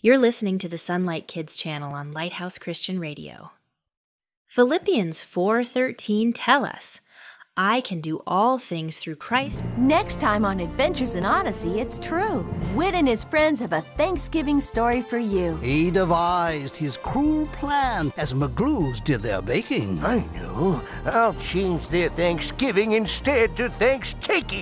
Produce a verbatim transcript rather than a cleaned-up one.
You're listening to the Sunlight Kids channel on Lighthouse Christian Radio. Philippians four thirteen tell us, I can do all things through Christ. Next time on Adventures in Odyssey, it's true. Whit and his friends have a Thanksgiving story for you. He devised his cruel plan as McGlues did their baking. I know. I'll change their Thanksgiving instead to Thanks-taking.